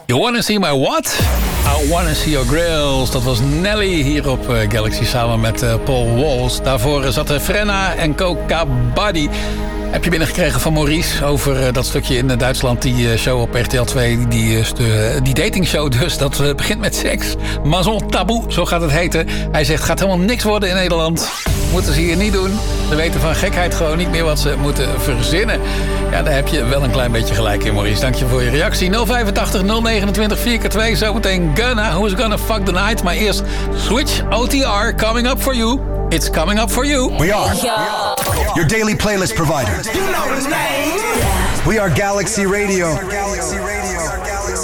You wanna see my what? I wanna see your grills. Dat was Nelly hier op Galaxy samen met Paul Walsh. Daarvoor zaten Frenna en Coca Buddy. Heb je binnengekregen van Maurice over dat stukje in Duitsland, die show op RTL 2, die datingshow dus. Dat begint met seks. Maison Taboe, zo gaat het heten. Hij zegt, gaat helemaal niks worden in Nederland. Moeten ze hier niet doen. Ze weten van gekheid gewoon niet meer wat ze moeten verzinnen. Ja, daar heb je wel een klein beetje gelijk in, Maurice. Dank je voor je reactie. 085 029 4x2. Zometeen Gunna, Who's Gonna Fuck the Night. Maar eerst Switch OTR, coming up for you. It's coming up for you. We are your daily playlist provider. You know the name. We are Galaxy Radio.